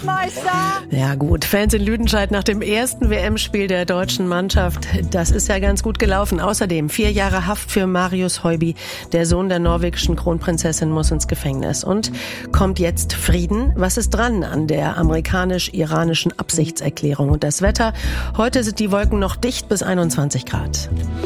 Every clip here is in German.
Weltmeister! Ja gut, Fans in Lüdenscheid nach dem ersten WM-Spiel der deutschen Mannschaft. Das ist ja ganz gut gelaufen. Außerdem 4 Jahre Haft für Marius Højbye. Der Sohn der norwegischen Kronprinzessin muss ins Gefängnis. Und kommt jetzt Frieden? Was ist dran an der amerikanisch-iranischen Absichtserklärung? Und das Wetter? Heute sind die Wolken noch dicht bis 21 Grad.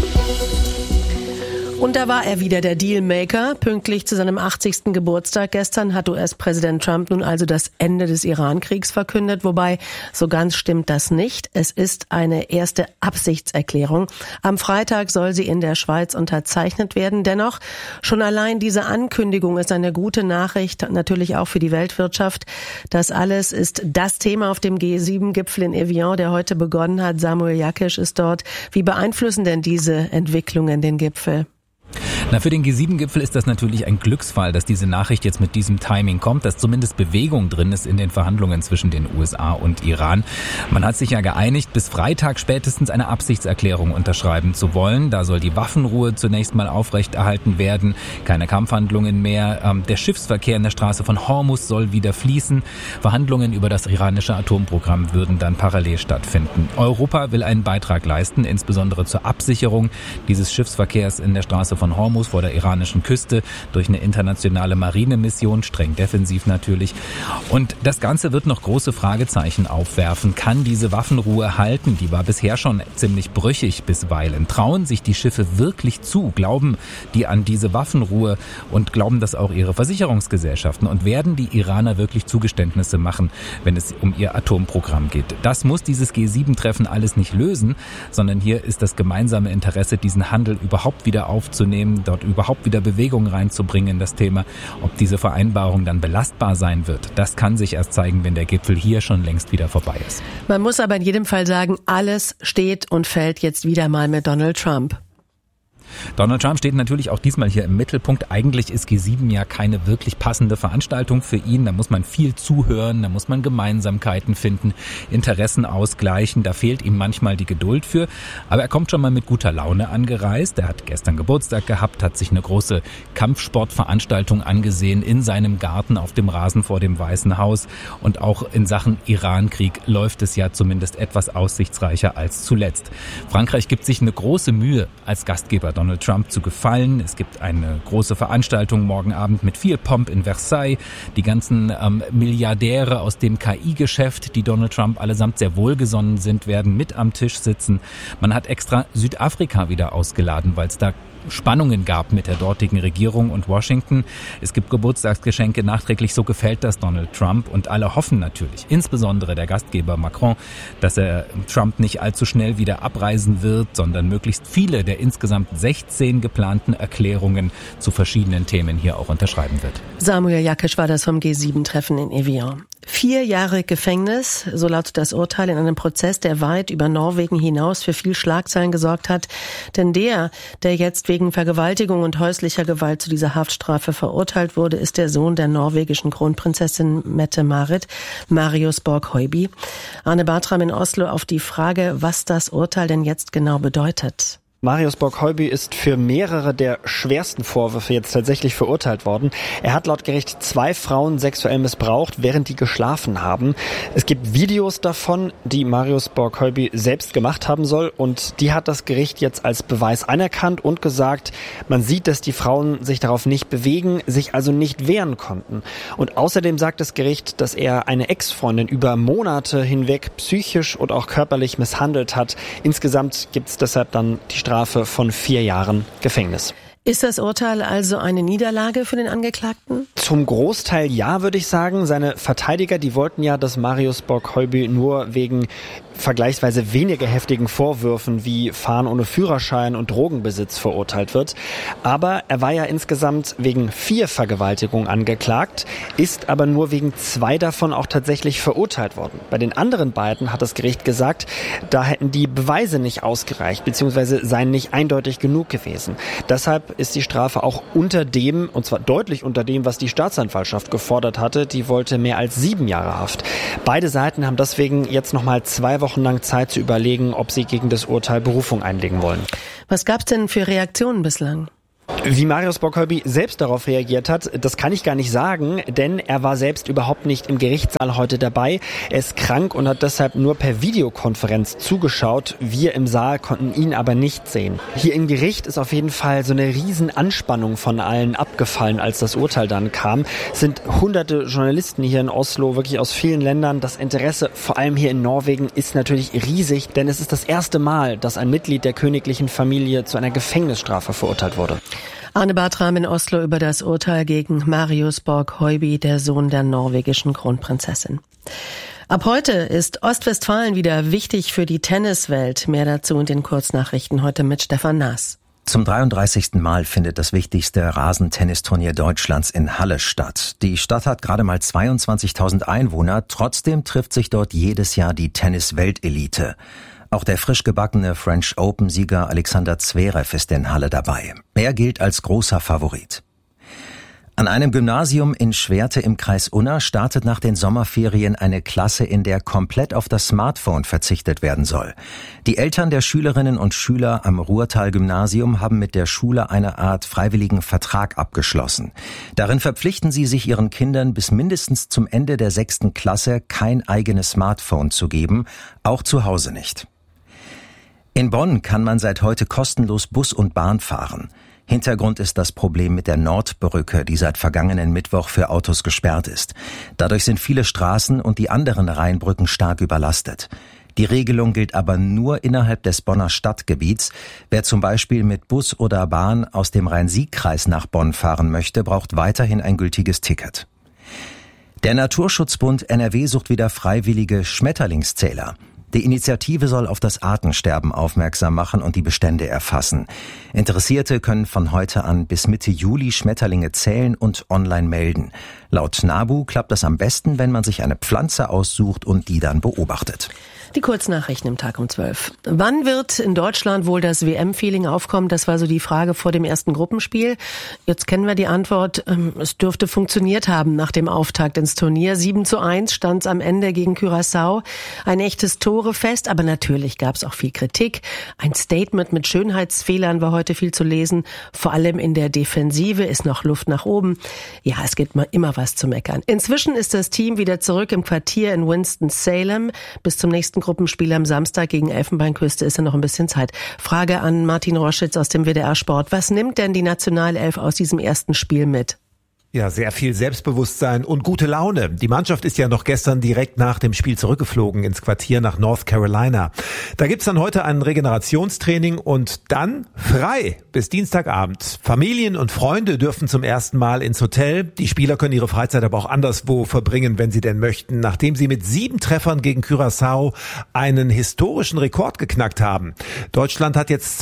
Und da war er wieder, der Dealmaker. Pünktlich zu seinem 80. Geburtstag gestern hat US-Präsident Trump nun also das Ende des Iran-Kriegs verkündet. Wobei, so ganz stimmt das nicht. Es ist eine erste Absichtserklärung. Am Freitag soll sie in der Schweiz unterzeichnet werden. Dennoch, schon allein diese Ankündigung ist eine gute Nachricht, natürlich auch für die Weltwirtschaft. Das alles ist das Thema auf dem G7-Gipfel in Evian, der heute begonnen hat. Samuel Jakisch ist dort. Wie beeinflussen denn diese Entwicklungen den Gipfel? Na, für den G7-Gipfel ist das natürlich ein Glücksfall, dass diese Nachricht jetzt mit diesem Timing kommt, dass zumindest Bewegung drin ist in den Verhandlungen zwischen den USA und Iran. Man hat sich ja geeinigt, bis Freitag spätestens eine Absichtserklärung unterschreiben zu wollen. Da soll die Waffenruhe zunächst mal aufrechterhalten werden, keine Kampfhandlungen mehr. Der Schiffsverkehr in der Straße von Hormuz soll wieder fließen. Verhandlungen über das iranische Atomprogramm würden dann parallel stattfinden. Europa will einen Beitrag leisten, insbesondere zur Absicherung dieses Schiffsverkehrs in der Straße von Hormuz vor der iranischen Küste durch eine internationale Marinemission, streng defensiv natürlich. Und das Ganze wird noch große Fragezeichen aufwerfen. Kann diese Waffenruhe halten? Die war bisher schon ziemlich brüchig bisweilen. Trauen sich die Schiffe wirklich zu? Glauben die an diese Waffenruhe und glauben das auch ihre Versicherungsgesellschaften? Und werden die Iraner wirklich Zugeständnisse machen, wenn es um ihr Atomprogramm geht? Das muss dieses G7-Treffen alles nicht lösen, sondern hier ist das gemeinsame Interesse, diesen Handel überhaupt wieder aufzunehmen, dort überhaupt wieder Bewegung reinzubringen in das Thema. Ob diese Vereinbarung dann belastbar sein wird, das kann sich erst zeigen, wenn der Gipfel hier schon längst wieder vorbei ist. Man muss aber in jedem Fall sagen, alles steht und fällt jetzt wieder mal mit Donald Trump. Donald Trump steht natürlich auch diesmal hier im Mittelpunkt. Eigentlich ist G7 ja keine wirklich passende Veranstaltung für ihn. Da muss man viel zuhören, da muss man Gemeinsamkeiten finden, Interessen ausgleichen. Da fehlt ihm manchmal die Geduld für. Aber er kommt schon mal mit guter Laune angereist. Er hat gestern Geburtstag gehabt, hat sich eine große Kampfsportveranstaltung angesehen in seinem Garten auf dem Rasen vor dem Weißen Haus. Und auch in Sachen Iran-Krieg läuft es ja zumindest etwas aussichtsreicher als zuletzt. Frankreich gibt sich eine große Mühe als Gastgeber Donald Trump zu gefallen. Es gibt eine große Veranstaltung morgen Abend mit viel Pomp in Versailles. Die ganzen Milliardäre aus dem KI-Geschäft, die Donald Trump allesamt sehr wohlgesonnen sind, werden mit am Tisch sitzen. Man hat extra Südafrika wieder ausgeladen, weil es da Spannungen gab mit der dortigen Regierung und Washington. Es gibt Geburtstagsgeschenke nachträglich, so gefällt das Donald Trump. Und alle hoffen natürlich, insbesondere der Gastgeber Macron, dass er Trump nicht allzu schnell wieder abreisen wird, sondern möglichst viele der insgesamt 16 geplanten Erklärungen zu verschiedenen Themen hier auch unterschreiben wird. Samuel Jakisch war das vom G7-Treffen in Evian. 4 Jahre Gefängnis, so lautet das Urteil in einem Prozess, der weit über Norwegen hinaus für viel Schlagzeilen gesorgt hat. Denn der jetzt wegen Vergewaltigung und häuslicher Gewalt zu dieser Haftstrafe verurteilt wurde, ist der Sohn der norwegischen Kronprinzessin Mette-Marit, Marius Borg Højbye. Arne Bartram in Oslo auf die Frage, was das Urteil denn jetzt genau bedeutet. Marius Borg Højbye ist für mehrere der schwersten Vorwürfe jetzt tatsächlich verurteilt worden. Er hat laut Gericht 2 Frauen sexuell missbraucht, während die geschlafen haben. Es gibt Videos davon, die Marius Borg Højbye selbst gemacht haben soll, und die hat das Gericht jetzt als Beweis anerkannt und gesagt, man sieht, dass die Frauen sich darauf nicht bewegen, sich also nicht wehren konnten. Und außerdem sagt das Gericht, dass er eine Ex-Freundin über Monate hinweg psychisch und auch körperlich misshandelt hat. Insgesamt gibt es deshalb dann die Strafe von 4 Jahren Gefängnis. Ist das Urteil also eine Niederlage für den Angeklagten? Zum Großteil ja, würde ich sagen. Seine Verteidiger, die wollten ja, dass Marius Borg Højbye nur wegen vergleichsweise weniger heftigen Vorwürfen wie Fahren ohne Führerschein und Drogenbesitz verurteilt wird. Aber er war ja insgesamt wegen 4 Vergewaltigungen angeklagt, ist aber nur wegen 2 davon auch tatsächlich verurteilt worden. Bei den anderen beiden hat das Gericht gesagt, da hätten die Beweise nicht ausgereicht, beziehungsweise seien nicht eindeutig genug gewesen. Deshalb ist die Strafe auch unter dem, und zwar deutlich unter dem, was die Staatsanwaltschaft gefordert hatte. Die wollte mehr als 7 Jahre Haft. Beide Seiten haben deswegen jetzt nochmal 2 Wochen lang Zeit zu überlegen, ob sie gegen das Urteil Berufung einlegen wollen. Was gab's denn für Reaktionen bislang? Wie Marius Bock-Heuby selbst darauf reagiert hat, das kann ich gar nicht sagen, denn er war selbst überhaupt nicht im Gerichtssaal heute dabei. Er ist krank und hat deshalb nur per Videokonferenz zugeschaut. Wir im Saal konnten ihn aber nicht sehen. Hier im Gericht ist auf jeden Fall so eine riesen Anspannung von allen abgefallen, als das Urteil dann kam. Es sind hunderte Journalisten hier in Oslo, wirklich aus vielen Ländern. Das Interesse, vor allem hier in Norwegen, ist natürlich riesig, denn es ist das erste Mal, dass ein Mitglied der königlichen Familie zu einer Gefängnisstrafe verurteilt wurde. Arne Bartram in Oslo über das Urteil gegen Marius Borg-Heuby, der Sohn der norwegischen Kronprinzessin. Ab heute ist Ostwestfalen wieder wichtig für die Tenniswelt. Mehr dazu in den Kurznachrichten heute mit Stefan Naas. Zum 33. Mal findet das wichtigste Rasentennisturnier Deutschlands in Halle statt. Die Stadt hat gerade mal 22.000 Einwohner. Trotzdem trifft sich dort jedes Jahr die Tennis-Weltelite. Auch der frisch gebackene French Open-Sieger Alexander Zverev ist in Halle dabei. Er gilt als großer Favorit. An einem Gymnasium in Schwerte im Kreis Unna startet nach den Sommerferien eine Klasse, in der komplett auf das Smartphone verzichtet werden soll. Die Eltern der Schülerinnen und Schüler am Ruhrtal-Gymnasium haben mit der Schule eine Art freiwilligen Vertrag abgeschlossen. Darin verpflichten sie sich ihren Kindern bis mindestens zum Ende der 6. Klasse kein eigenes Smartphone zu geben, auch zu Hause nicht. In Bonn kann man seit heute kostenlos Bus und Bahn fahren. Hintergrund ist das Problem mit der Nordbrücke, die seit vergangenen Mittwoch für Autos gesperrt ist. Dadurch sind viele Straßen und die anderen Rheinbrücken stark überlastet. Die Regelung gilt aber nur innerhalb des Bonner Stadtgebiets. Wer zum Beispiel mit Bus oder Bahn aus dem Rhein-Sieg-Kreis nach Bonn fahren möchte, braucht weiterhin ein gültiges Ticket. Der Naturschutzbund NRW sucht wieder freiwillige Schmetterlingszähler. Die Initiative soll auf das Artensterben aufmerksam machen und die Bestände erfassen. Interessierte können von heute an bis Mitte Juli Schmetterlinge zählen und online melden. Laut NABU klappt das am besten, wenn man sich eine Pflanze aussucht und die dann beobachtet. Die Kurznachrichten im Tag um 12. Wann wird in Deutschland wohl das WM-Feeling aufkommen? Das war so die Frage vor dem ersten Gruppenspiel. Jetzt kennen wir die Antwort. Es dürfte funktioniert haben nach dem Auftakt ins Turnier. 7:1 stand es am Ende gegen Curaçao. Ein echtes Torefest, aber natürlich gab es auch viel Kritik. Ein Statement mit Schönheitsfehlern war heute viel zu lesen. Vor allem in der Defensive ist noch Luft nach oben. Ja, es gibt mal immer was zu meckern. Inzwischen ist das Team wieder zurück im Quartier in Winston-Salem. Bis zum nächsten Gruppenspiel am Samstag gegen Elfenbeinküste ist ja noch ein bisschen Zeit. Frage an Martin Roschitz aus dem WDR Sport. Was nimmt denn die Nationalelf aus diesem ersten Spiel mit? Ja, sehr viel Selbstbewusstsein und gute Laune. Die Mannschaft ist ja noch gestern direkt nach dem Spiel zurückgeflogen ins Quartier nach North Carolina. Da gibt's dann heute ein Regenerationstraining und dann frei bis Dienstagabend. Familien und Freunde dürfen zum ersten Mal ins Hotel. Die Spieler können ihre Freizeit aber auch anderswo verbringen, wenn sie denn möchten, nachdem sie mit 7 Treffern gegen Curaçao einen historischen Rekord geknackt haben. Deutschland hat jetzt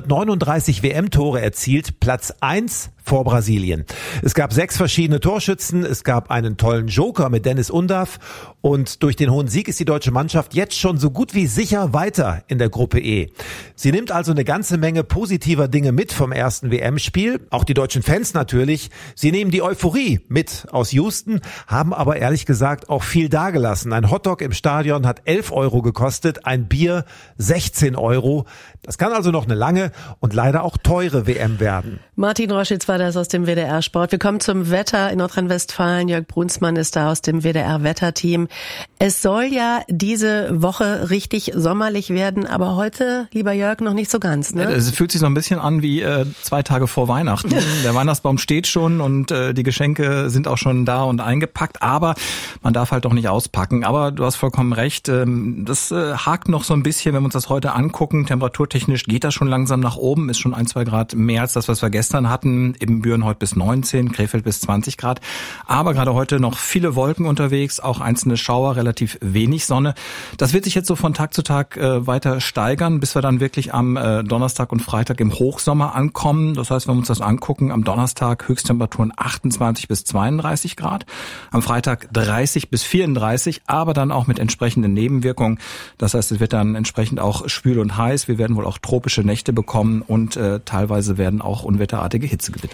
239 WM-Tore erzielt, Platz 1 vor Brasilien. Es gab 6 verschiedene Torschützen, es gab einen tollen Joker mit Dennis Undav und durch den hohen Sieg ist die deutsche Mannschaft jetzt schon so gut wie sicher weiter in der Gruppe E. Sie nimmt also eine ganze Menge positiver Dinge mit vom ersten WM-Spiel, auch die deutschen Fans natürlich. Sie nehmen die Euphorie mit aus Houston, haben aber ehrlich gesagt auch viel dagelassen. Ein Hotdog im Stadion hat 11 € gekostet, ein Bier 16 €. Das kann also noch eine lange und leider auch teure WM werden. Martin Roschitz war das aus dem WDR Sport. Wir kommen zum Wetter in Nordrhein-Westfalen. Jörg Brunsmann ist da aus dem WDR Wetterteam. Es soll ja diese Woche richtig sommerlich werden, aber heute, lieber Jörg, noch nicht so ganz, ne? Es fühlt sich so ein bisschen an wie 2 Tage vor Weihnachten. Der Weihnachtsbaum steht schon und die Geschenke sind auch schon da und eingepackt, aber man darf halt doch nicht auspacken. Aber du hast vollkommen recht, das hakt noch so ein bisschen, wenn wir uns das heute angucken. Temperaturtechnisch geht das schon langsam nach oben, ist schon 1-2 Grad mehr als das, was wir gestern hatten. Ibbenbüren heute bis 19, Krefeld bis 20 Grad. Aber gerade heute noch viele Wolken unterwegs, auch einzelne Schauer, relativ wenig Sonne. Das wird sich jetzt so von Tag zu Tag weiter steigern, bis wir dann wirklich am Donnerstag und Freitag im Hochsommer ankommen. Das heißt, wenn wir uns das angucken, am Donnerstag Höchsttemperaturen 28 bis 32 Grad, am Freitag 30 bis 34, aber dann auch mit entsprechenden Nebenwirkungen. Das heißt, es wird dann entsprechend auch schwül und heiß. Wir werden wohl auch tropische Nächte bekommen und teilweise werden auch unwetterartige Hitzegewitter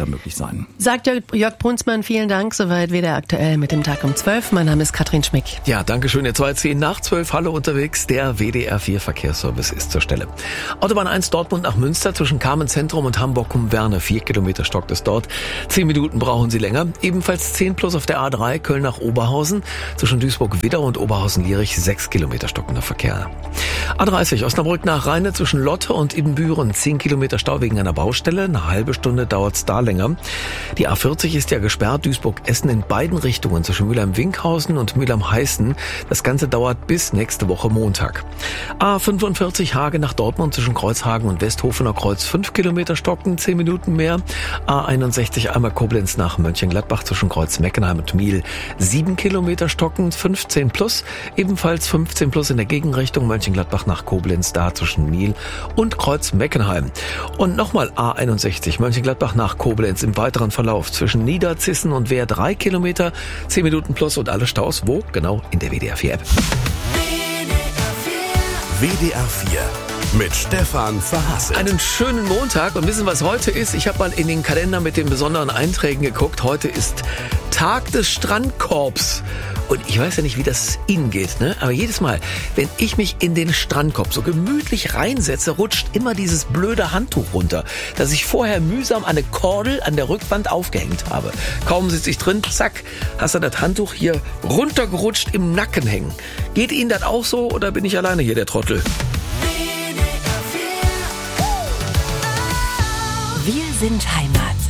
da möglich sein. Sagt Jörg Brunsmann, vielen Dank. Soweit WDR aktuell mit dem Tag um 12. Mein Name ist Katrin Schmick. Ja, danke schön. Jetzt war 10 nach 12. Hallo unterwegs. Der WDR 4 Verkehrsservice ist zur Stelle. Autobahn 1 Dortmund nach Münster zwischen Kamenz-Zentrum und Hamburg-Kumwerne. 4 Kilometer stockt es dort. 10 Minuten brauchen Sie länger. Ebenfalls 10 plus auf der A3 Köln nach Oberhausen. Zwischen Duisburg-Widder und Oberhausen-Lierich 6 Kilometer stockender Verkehr. A30 Osnabrück nach Rheine zwischen Lotte und Ibbenbüren. 10 Kilometer Stau wegen einer Baustelle. Eine halbe Stunde dauert's da länger. Die A40 ist ja gesperrt. Duisburg-Essen in beiden Richtungen zwischen Mülheim-Winkhausen und Mülheim-Heißen. Das Ganze dauert bis nächste Woche Montag. A45 Hage nach Dortmund zwischen Kreuzhagen und Westhofener Kreuz 5 Kilometer stocken, 10 Minuten mehr. A61 einmal Koblenz nach Mönchengladbach zwischen Kreuz Meckenheim und Miel 7 Kilometer stocken, 15 plus. Ebenfalls 15 plus in der Gegenrichtung Mönchengladbach nach Koblenz, da zwischen Miel und Kreuz Meckenheim. Und nochmal A61 Mönchengladbach nach Koblenz im weiteren Verlauf zwischen Niederzissen und Wehr 3 Kilometer, 10 Minuten plus und alle Staus, wo? Genau, in der WDR 4 App. WDR 4 mit Stefan Verhassel. Einen schönen Montag und wissen, was heute ist? Ich habe mal in den Kalender mit den besonderen Einträgen geguckt. Heute ist Tag des Strandkorbs. Und ich weiß ja nicht, wie das Ihnen geht, ne? Aber jedes Mal, wenn ich mich in den Strandkorb so gemütlich reinsetze, rutscht immer dieses blöde Handtuch runter, das ich vorher mühsam an eine Kordel an der Rückwand aufgehängt habe. Kaum sitze ich drin, zack, hast du das Handtuch hier runtergerutscht im Nacken hängen. Geht Ihnen das auch so oder bin ich alleine hier der Trottel? Wir sind Heimat.